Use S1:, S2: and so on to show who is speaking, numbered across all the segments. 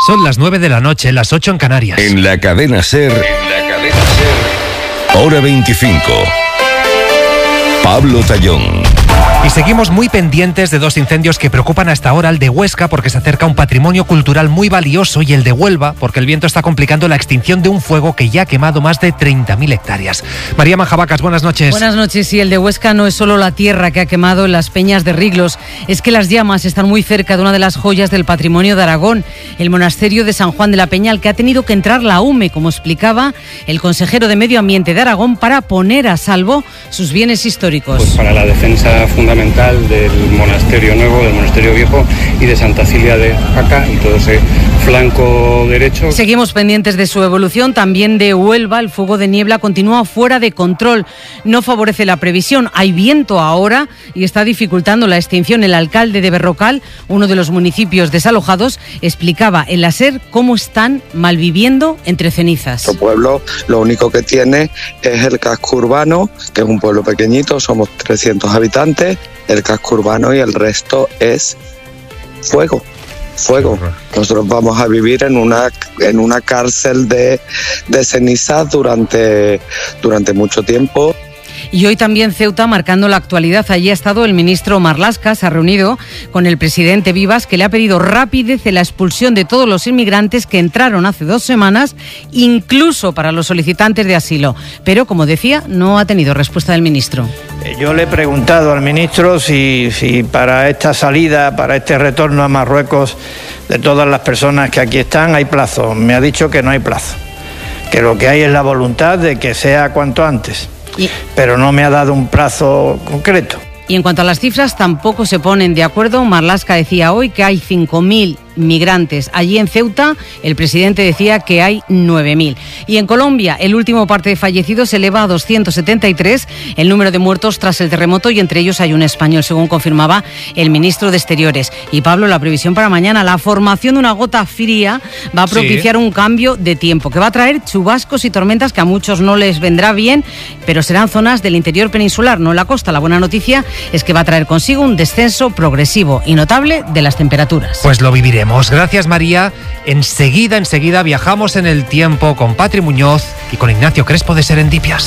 S1: Son las 9 de la noche, las 8 en Canarias.
S2: En la cadena SER, Hora 25. Pablo Tallón.
S1: Y seguimos muy pendientes de dos incendios que preocupan hasta ahora: el de Huesca, porque se acerca un patrimonio cultural muy valioso, y el de Huelva, porque el viento está complicando la extinción de un fuego que ya ha quemado más de 30.000 hectáreas. María Manjabacas, buenas noches.
S3: Buenas noches. Y el de Huesca no es solo la tierra que ha quemado en las peñas de Riglos, es que las llamas están muy cerca de una de las joyas del patrimonio de Aragón, el monasterio de San Juan de la Peña, al que ha tenido que entrar la UME, como explicaba el consejero de Medio Ambiente de Aragón, para poner a salvo sus bienes históricos.
S4: Pues para la defensa fundamental del monasterio nuevo, del monasterio viejo y de Santa Cilia de Jaca y todo ese flanco derecho.
S3: Seguimos pendientes de su evolución. También de Huelva, el fuego de niebla continúa fuera de control. No favorece la previsión. Hay viento ahora y está dificultando la extinción. El alcalde de Berrocal, uno de los municipios desalojados, explicaba en la SER cómo están malviviendo entre cenizas.
S5: Nuestro pueblo lo único que tiene es el casco urbano, que es un pueblo pequeñito, somos 300 habitantes, el casco urbano, y el resto es fuego. Nosotros vamos a vivir en una cárcel de cenizas durante mucho tiempo.
S3: Y hoy también Ceuta, marcando la actualidad. Allí ha estado el ministro Marlaska, se ha reunido con el presidente Vivas, que le ha pedido rapidez en la expulsión de todos los inmigrantes que entraron hace 2 semanas, incluso para los solicitantes de asilo. Pero, como decía, no ha tenido respuesta del ministro.
S6: Yo le he preguntado al ministro si para esta salida, para este retorno a Marruecos de todas las personas que aquí están, hay plazo. Me ha dicho que no hay plazo, que lo que hay es la voluntad de que sea cuanto antes. Pero no me ha dado un plazo concreto.
S3: Y en cuanto a las cifras, tampoco se ponen de acuerdo. Marlaska decía hoy que hay 5.000 migrantes. Allí en Ceuta, el presidente decía que hay 9.000. Y en Colombia, el último parte de fallecidos se eleva a 273 el número de muertos tras el terremoto, y entre ellos hay un español, según confirmaba el ministro de Exteriores. Y Pablo, la previsión para mañana: la formación de una gota fría va a propiciar un cambio de tiempo que va a traer chubascos y tormentas que a muchos no les vendrá bien, pero serán zonas del interior peninsular, no en la costa. La buena noticia es que va a traer consigo un descenso progresivo y notable de las temperaturas.
S1: Pues lo viviremos. Gracias, María. Enseguida viajamos en el tiempo con Patri Muñoz y con Ignacio Crespo de Serendipias.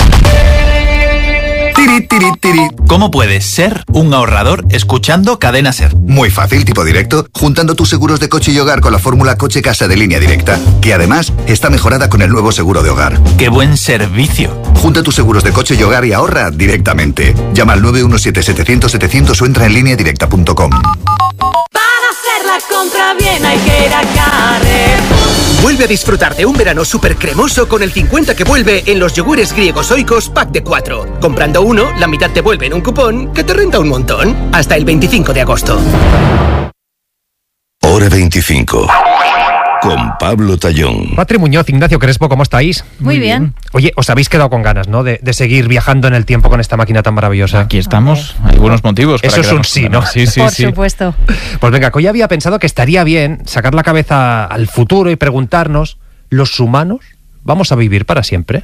S7: ¿Cómo puedes ser un ahorrador escuchando Cadena SER?
S8: Muy fácil, tipo directo, juntando tus seguros de coche y hogar con la fórmula Coche-Casa de Línea Directa, que además está mejorada con el nuevo seguro de hogar.
S7: ¡Qué buen servicio!
S8: Junta tus seguros de coche y hogar y ahorra directamente. Llama al 917-700-700 o entra en lineadirecta.com.
S9: Para hacer la compra bien hay que ir a Carrefour.
S10: Vuelve a disfrutar de un verano súper cremoso con el 50 que vuelve en los yogures griegos Oikos pack de 4. Comprando uno, la mitad te vuelve en un cupón que te renta un montón. Hasta el 25 de agosto.
S2: Hora 25. Con Pablo Tallón.
S1: Patri Muñoz, Ignacio Crespo, ¿cómo estáis?
S11: Muy bien.
S1: Oye, os habéis quedado con ganas, ¿no? De seguir viajando en el tiempo con esta máquina tan maravillosa.
S11: Aquí estamos. Hay buenos motivos para
S1: eso es un sí, ¿no?
S11: Sí.
S12: Por supuesto.
S1: Pues venga, que hoy había pensado que estaría bien sacar la cabeza al futuro y preguntarnos: ¿los humanos vamos a vivir para siempre?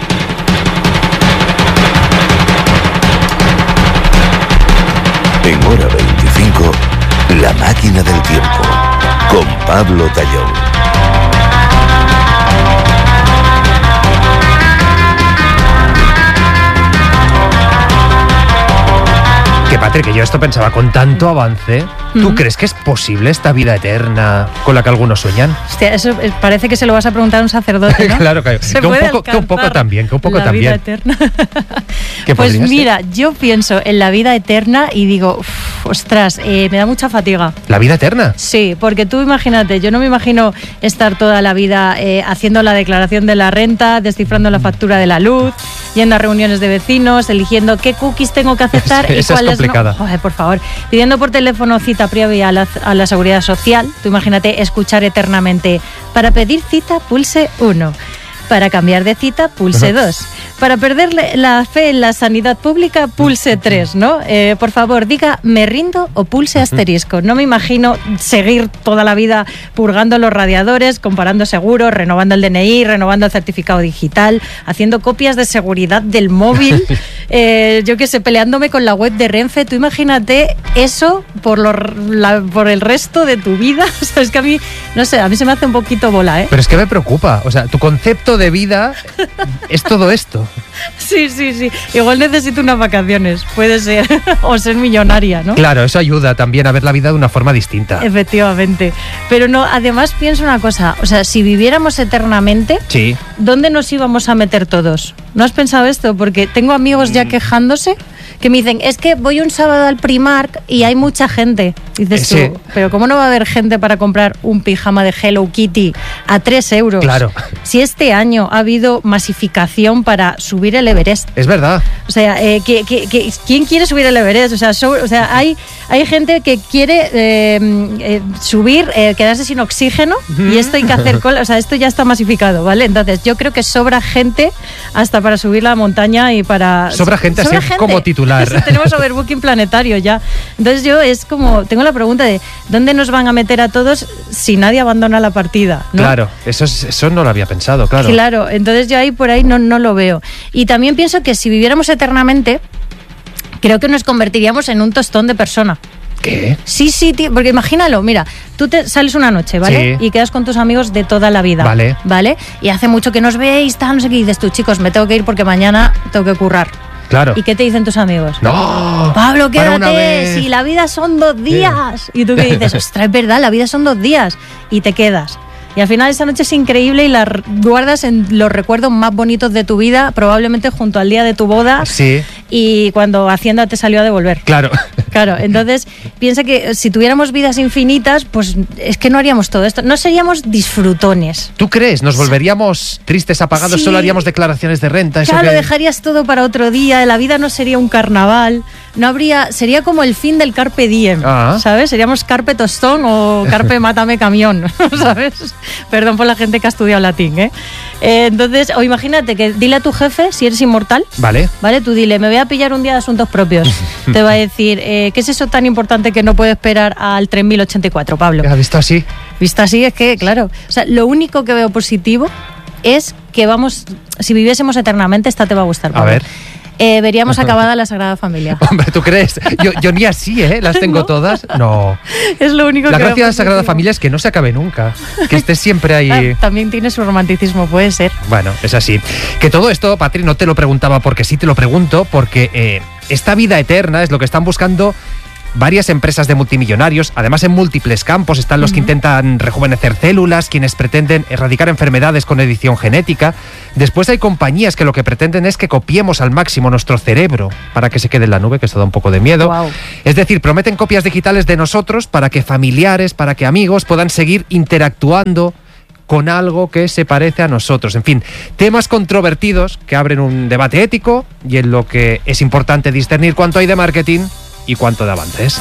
S2: En Hora 25, la máquina del tiempo. Con Pablo Tallón.
S1: Que Patri, que yo esto pensaba, con tanto avance, ¿tú crees que es posible esta vida eterna con la que algunos sueñan?
S12: Hostia, eso parece que se lo vas a preguntar a un sacerdote, ¿no?
S1: Claro, que un poco también.
S12: La vida eterna. Pues mira, yo pienso en la vida eterna y digo, ostras, me da mucha fatiga.
S1: ¿La vida eterna?
S12: Sí, porque tú imagínate, yo no me imagino estar toda la vida haciendo la declaración de la renta, descifrando la factura de la luz, yendo a reuniones de vecinos, eligiendo qué cookies tengo que aceptar y cuáles no. Joder, por favor, pidiendo por teléfono cita previa a la Seguridad Social. Tú imagínate escuchar eternamente: para pedir cita pulse 1, para cambiar de cita pulse 2, para perder la fe en la sanidad pública pulse 3, ¿no? Por favor, diga me rindo o pulse asterisco. No me imagino seguir toda la vida purgando los radiadores, comparando seguros, renovando el DNI, renovando el certificado digital, haciendo copias de seguridad del móvil yo qué sé, peleándome con la web de Renfe. Tú imagínate eso por el resto de tu vida. O sea, es que a mí, no sé, a mí se me hace un poquito bola, ¿eh?
S1: Pero es que me preocupa. O sea, tu concepto de vida es todo esto.
S12: Sí. Igual necesito unas vacaciones, puede ser. O ser millonaria, ¿no?
S1: Claro, eso ayuda también a ver la vida de una forma distinta.
S12: Efectivamente. Pero no, además pienso una cosa. O sea, si viviéramos eternamente,
S1: sí,
S12: ¿dónde nos íbamos a meter todos? ¿No has pensado esto? Porque tengo amigos ya quejándose que me dicen, es que voy un sábado al Primark y hay mucha gente. Dices tú, pero ¿cómo no va a haber gente para comprar un pijama de Hello Kitty a 3 euros?
S1: Claro.
S12: Si este año ha habido masificación para subir el Everest.
S1: Es verdad.
S12: O sea, ¿quién quiere subir el Everest? O sea, hay gente que quiere subir, quedarse sin oxígeno, y esto hay que hacer cola. O sea, esto ya está masificado, ¿vale? Entonces, yo creo que sobra gente hasta para subir la montaña y para...
S1: Sobra gente así como titular.
S12: Tenemos overbooking planetario ya. Entonces yo tengo la pregunta de ¿dónde nos van a meter a todos si nadie abandona la partida? ¿No?
S1: Claro, eso no lo había pensado, claro.
S12: Claro, entonces yo ahí por ahí no lo veo. Y también pienso que si viviéramos eternamente, creo que nos convertiríamos en un tostón de persona.
S1: ¿Qué?
S12: Sí, tío, porque imagínalo, mira, tú te sales una noche, ¿vale?
S1: Sí.
S12: Y quedas con tus amigos de toda la vida. ¿Vale? Y hace mucho que nos veis, tal, no sé qué, y dices tú, chicos, me tengo que ir porque mañana tengo que currar.
S1: Claro.
S12: ¿Y qué te dicen tus amigos?
S1: No,
S12: Pablo, quédate, si la vida son 2 días. Y tú que dices, ostras, es verdad, la vida son 2 días. Y te quedas. Y al final esa noche es increíble y la guardas en los recuerdos más bonitos de tu vida, probablemente junto al día de tu boda.
S1: Sí.
S12: Y cuando Hacienda te salió a devolver.
S1: Claro.
S12: Claro, entonces piensa que si tuviéramos vidas infinitas, pues es que no haríamos todo esto. No seríamos disfrutones.
S1: ¿Tú crees? ¿Nos volveríamos tristes, apagados?
S12: Sí.
S1: Solo haríamos declaraciones de renta.
S12: Claro, lo dejarías todo para otro día. La vida no sería un carnaval. No habría, sería como el fin del carpe diem, ¿sabes? Seríamos carpe tostón o carpe mátame camión, ¿sabes? Perdón por la gente que ha estudiado latín, ¿eh? Entonces, o imagínate que dile a tu jefe, si eres inmortal,
S1: vale,
S12: tú dile, me voy a pillar un día de asuntos propios. Te va a decir, ¿qué es eso tan importante que no puedo esperar al 3084, Pablo?
S1: ¿Visto así?
S12: Visto así es que, claro, o sea, lo único que veo positivo es que si viviésemos eternamente, esta te va a gustar, Pablo.
S1: A ver.
S12: Veríamos acabada la Sagrada Familia.
S1: Hombre, ¿tú crees? Yo ni así, ¿eh? Las tengo todas. No.
S12: Es lo único
S1: la
S12: que
S1: gracia de la Sagrada Familia es que no se acabe nunca. Que estés siempre ahí.
S12: También tiene su romanticismo, puede ser.
S1: Bueno, es así. Que todo esto, Patri, no te lo preguntaba porque sí te lo pregunto, porque esta vida eterna es lo que están buscando varias empresas de multimillonarios. Además, en múltiples campos están los que intentan rejuvenecer células, quienes pretenden erradicar enfermedades con edición genética. Después hay compañías que lo que pretenden es que copiemos al máximo nuestro cerebro para que se quede en la nube, que esto da un poco de miedo.
S12: Wow.
S1: Es decir, prometen copias digitales de nosotros para que familiares, para que amigos puedan seguir interactuando con algo que se parece a nosotros. En fin, temas controvertidos que abren un debate ético y en lo que es importante discernir cuánto hay de marketing y cuánto de avances.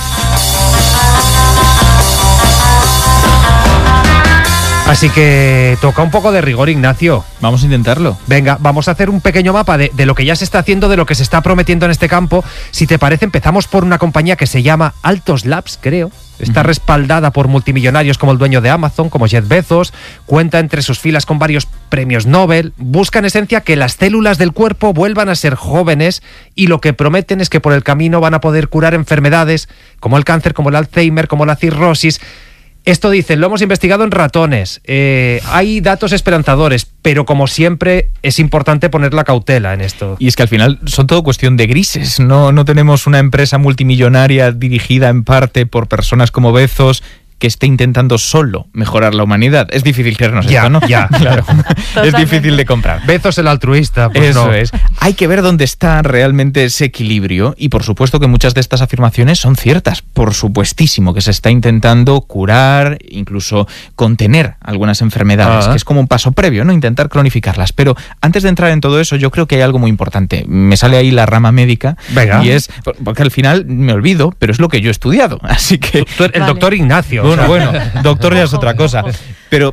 S1: Así que toca un poco de rigor, Ignacio.
S11: Vamos a intentarlo.
S1: Venga, vamos a hacer un pequeño mapa de lo que ya se está haciendo, de lo que se está prometiendo en este campo. Si te parece, empezamos por una compañía que se llama Altos Labs, creo. Está respaldada por multimillonarios como el dueño de Amazon, como Jeff Bezos. Cuenta entre sus filas con varios premios Nobel. Busca en esencia que las células del cuerpo vuelvan a ser jóvenes y lo que prometen es que por el camino van a poder curar enfermedades como el cáncer, como el Alzheimer, como la cirrosis. Esto dicen, lo hemos investigado en ratones. Hay datos esperanzadores, pero como siempre es importante poner la cautela en esto.
S11: Y es que al final son todo cuestión de grises. No tenemos una empresa multimillonaria dirigida en parte por personas como Bezos que esté intentando solo mejorar la humanidad. Es difícil creernos esto, ¿no?
S1: Ya, claro.
S11: Es difícil de comprar.
S1: Bezos el altruista, pues
S11: eso
S1: no.
S11: Es. Hay que ver dónde está realmente ese equilibrio y por supuesto que muchas de estas afirmaciones son ciertas. Por supuestísimo que se está intentando curar, incluso contener algunas enfermedades, que es como un paso previo, ¿no? Intentar cronificarlas. Pero antes de entrar en todo eso, yo creo que hay algo muy importante. Me sale ahí la rama médica.
S1: Venga.
S11: Y es, porque al final me olvido, pero es lo que yo he estudiado. Así que...
S1: El doctor Ignacio.
S11: Bueno, doctor ya es otra cosa. Pero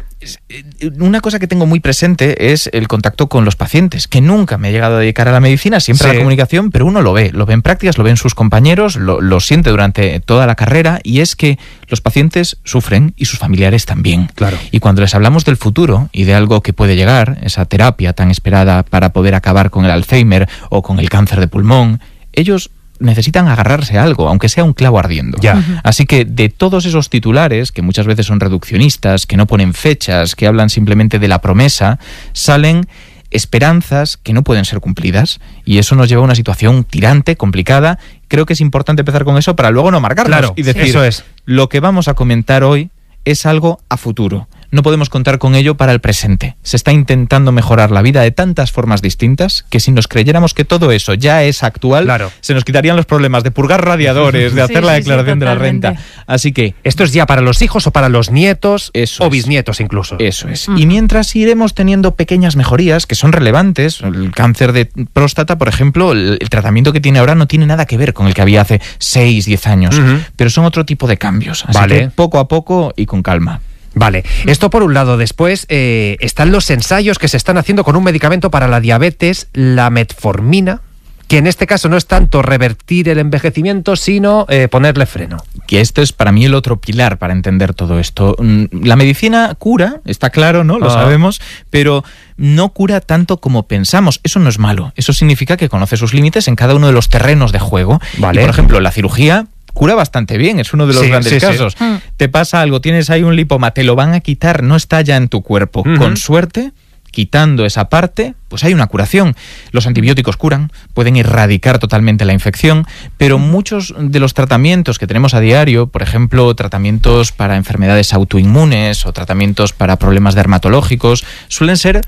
S11: una cosa que tengo muy presente es el contacto con los pacientes, que nunca me he llegado a dedicar a la medicina, siempre a la comunicación, pero uno lo ve en prácticas, lo ve en sus compañeros, lo siente durante toda la carrera, y es que los pacientes sufren y sus familiares también.
S1: Claro.
S11: Y cuando les hablamos del futuro y de algo que puede llegar, esa terapia tan esperada para poder acabar con el Alzheimer o con el cáncer de pulmón, ellos necesitan agarrarse a algo, aunque sea un clavo ardiendo. Así que de todos esos titulares, que muchas veces son reduccionistas, que no ponen fechas, que hablan simplemente de la promesa, salen esperanzas que no pueden ser cumplidas, y eso nos lleva a una situación tirante, complicada. Creo que es importante empezar con eso para luego no amargarnos y decir, eso es. Lo que vamos a comentar hoy es algo a futuro. No podemos contar con ello para el presente. Se está intentando mejorar la vida de tantas formas distintas que si nos creyéramos que todo eso ya es actual, se nos quitarían los problemas de purgar radiadores, de hacer la declaración de la renta. Así que
S1: esto es ya para los hijos o para los nietos o bisnietos incluso.
S11: Eso es. Y mientras iremos teniendo pequeñas mejorías que son relevantes, el cáncer de próstata, por ejemplo, el tratamiento que tiene ahora no tiene nada que ver con el que había hace 6, 10 años, pero son otro tipo de cambios. Así que poco a poco y con calma.
S1: Vale, esto por un lado. Después están los ensayos que se están haciendo con un medicamento para la diabetes, la metformina, que en este caso no es tanto revertir el envejecimiento, sino ponerle freno.
S11: Que esto es para mí el otro pilar para entender todo esto. La medicina cura, está claro, ¿no? Lo sabemos, pero no cura tanto como pensamos. Eso no es malo. Eso significa que conoce sus límites en cada uno de los terrenos de juego. Vale. Y, por ejemplo, la cirugía cura bastante bien, es uno de los grandes casos. Te pasa algo, tienes ahí un lipoma, te lo van a quitar, no está ya en tu cuerpo. Con suerte, quitando esa parte, pues hay una curación. Los antibióticos curan, pueden erradicar totalmente la infección, pero muchos de los tratamientos que tenemos a diario, por ejemplo, tratamientos para enfermedades autoinmunes o tratamientos para problemas dermatológicos, suelen ser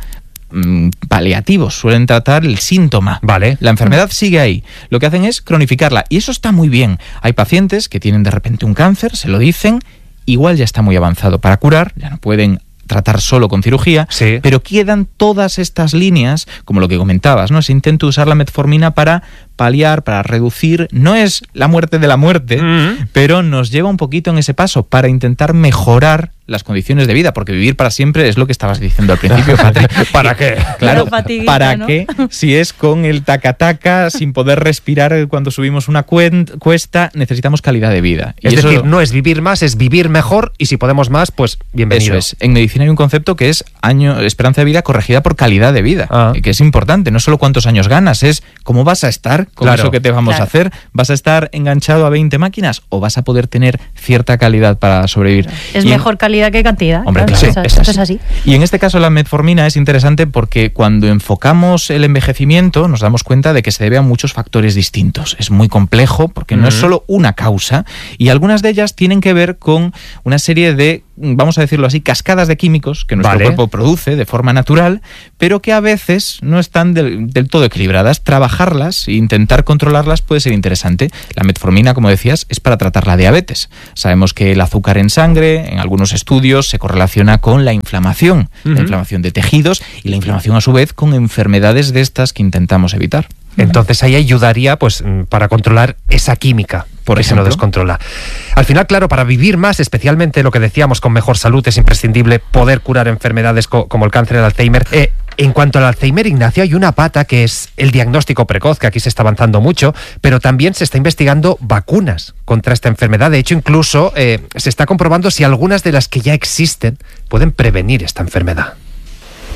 S11: paliativos, suelen tratar el síntoma. La enfermedad sigue ahí. Lo que hacen es cronificarla, y eso está muy bien. Hay pacientes que tienen de repente un cáncer, se lo dicen, igual ya está muy avanzado para curar, ya no pueden tratar solo con cirugía, pero quedan todas estas líneas, como lo que comentabas, ¿no? Se intenta usar la metformina para paliar, para reducir, no es la muerte de la muerte, pero nos lleva un poquito en ese paso para intentar mejorar las condiciones de vida, porque vivir para siempre es lo que estabas diciendo al principio, Patrick.
S1: ¿Para qué?
S11: Claro, ¿para qué? Si es con el taca-taca, sin poder respirar cuando subimos una cuesta, necesitamos calidad de vida.
S1: Es decir, no es vivir más, es vivir mejor, y si podemos más, pues bienvenido.
S11: Eso es. En medicina hay un concepto que es esperanza de vida corregida por calidad de vida, que es importante. No solo cuántos años ganas, es cómo vas a estar con eso que te vamos a hacer. ¿Vas a estar enganchado a 20 máquinas o vas a poder tener cierta calidad para sobrevivir?
S12: Es mejor calidad que cantidad.
S11: Hombre, claro. Eso es así. Y en este caso la metformina es interesante porque cuando enfocamos el envejecimiento nos damos cuenta de que se debe a muchos factores distintos. Es muy complejo porque no es solo una causa, y algunas de ellas tienen que ver con una serie de, vamos a decirlo así, cascadas de químicos que nuestro cuerpo produce de forma natural, pero que a veces no están del todo equilibradas. Trabajarlas e intentar controlarlas puede ser interesante. La metformina, como decías, es para tratar la diabetes. Sabemos que el azúcar en sangre, en algunos estudios, se correlaciona con la inflamación de tejidos, y la inflamación a su vez con enfermedades de estas que intentamos evitar.
S1: Entonces ahí ayudaría pues para controlar esa química, por eso no descontrola. Al final, claro, para vivir más, especialmente lo que decíamos, con mejor salud, es imprescindible poder curar enfermedades como el cáncer, el Alzheimer. En cuanto al Alzheimer, Ignacio, hay una pata que es el diagnóstico precoz, que aquí se está avanzando mucho, pero también se está investigando vacunas contra esta enfermedad. De hecho, incluso se está comprobando si algunas de las que ya existen pueden prevenir esta enfermedad.